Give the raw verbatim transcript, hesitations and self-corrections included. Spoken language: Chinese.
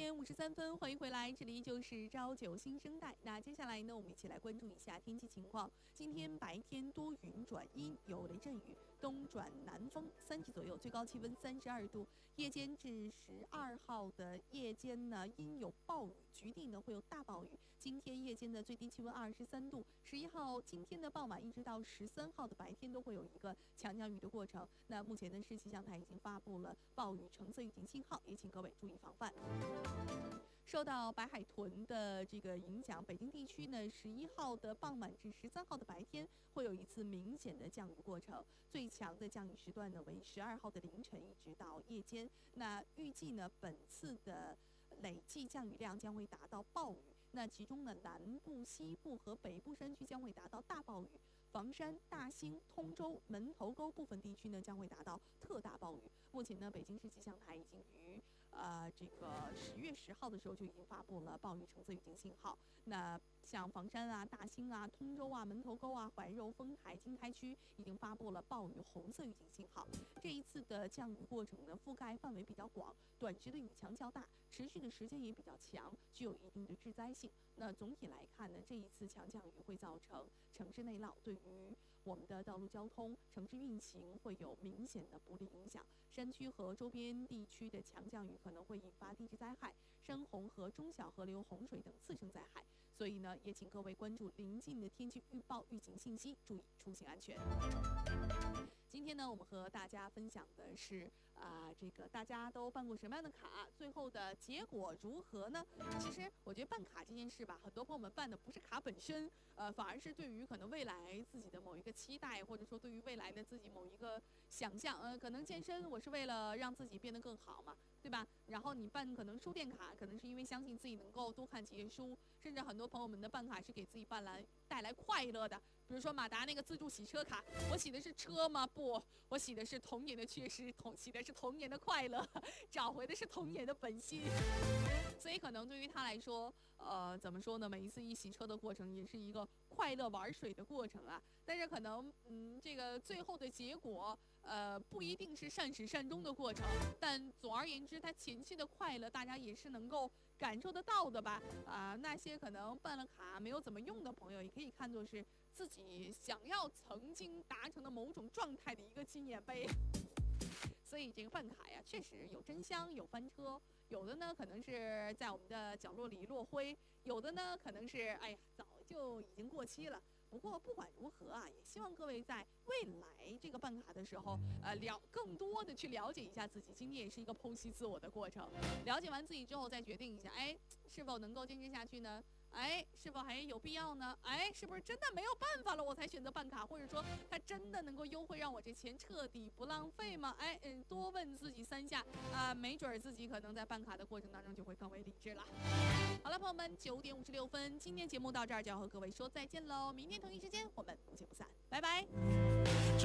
点五十三分，欢迎回来，这里就是朝九新生代。那接下来呢，我们一起来关注一下天气情况。今天白天多云转阴，有雷阵雨，东转南风，三级左右，最高气温三十二度。夜间至十二号的夜间呢，因有暴雨，局地呢会有大暴雨。今天夜间的最低气温二十三度，十一号今天的傍晚一直到十三号的白天都会有一个强降雨的过程。那目前呢，市气象台已经发布了暴雨橙色预警信号，也请各位注意防范。受到白海豚的这个影响，北京地区呢，十一号的傍晚至十三号的白天会有一次明显的降雨过程，最强的降雨时段呢为十二号的凌晨一直到夜间。那预计呢，本次的累计降雨量将会达到暴雨，那其中呢，南部、西部和北部山区将会达到大暴雨。房山、大兴、通州、门头沟部分地区呢将会达到特大暴雨。目前呢，北京市气象台已经于呃这个十月十号的时候就已经发布了暴雨橙色预警信号。那像房山啊、大兴啊、通州啊、门头沟啊、怀柔、丰台、经开区已经发布了暴雨红色预警信号。这一次的降雨过程呢，覆盖范围比较广，短时的雨强较大，持续的时间也比较长，具有一定的致灾性。那总体来看呢，这一次强降雨会造成城市内涝，对于我们的道路交通、城市运行会有明显的不利影响。山区和周边地区的强降雨可能会引发地质灾害、山洪和中小河流洪水等次生灾害，所以呢，也请各位关注临近的天气预报预警信息，注意出行安全。今天呢，我们和大家分享的是啊、呃，这个大家都办过什么样的卡，最后的结果如何呢？其实我觉得办卡这件事吧，很多朋友们办的不是卡本身，呃，反而是对于可能未来自己的某一个期待，或者说对于未来的自己某一个想象，呃，可能健身我是为了让自己变得更好嘛，对吧？然后你办可能书店卡，可能是因为相信自己能够多看几页书，甚至很多朋友们的办卡是给自己办来带来快乐的，比如说马达那个自助洗车卡，我洗的是车吗？不，我洗的是童年的缺失，童洗的是童年的快乐，找回的是童年的本心。所以可能对于他来说，呃，怎么说呢？每一次一洗车的过程也是一个快乐玩水的过程啊。但是可能，嗯，这个最后的结果，呃，不一定是善始善终的过程。但总而言之，他前期的快乐，大家也是能够感受得到的吧？啊、呃，那些可能办了卡没有怎么用的朋友，也可以看作是自己想要曾经达成的某种状态的一个纪念碑。所以这个办卡呀，确实有真香，有翻车，有的呢可能是在我们的角落里落灰，有的呢可能是哎呀早就已经过期了。不过不管如何啊，也希望各位在未来这个办卡的时候，呃，了更多的去了解一下自己，今天也是一个剖析自我的过程。了解完自己之后，再决定一下，哎，是否能够坚持下去呢？哎，是否还有必要呢？哎，是不是真的没有办法了，我才选择办卡？或者说，它真的能够优惠让我这钱彻底不浪费吗？哎，嗯，多问自己三下啊、呃，没准儿自己可能在办卡的过程当中就会更为理智了。好了，朋友们，九点五十六分，今天节目到这儿就要和各位说再见喽。明天同一时间我们不见不散，拜拜。